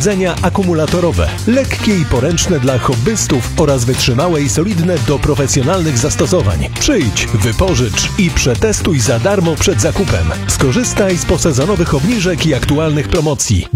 chłodzenia akumulatorowe. Lekkie i poręczne dla hobbystów oraz wytrzymałe i solidne do profesjonalnych zastosowań. Przyjdź, wypożycz i przetestuj za darmo przed zakupem. Skorzystaj z posezonowych obniżek i aktualnych promocji.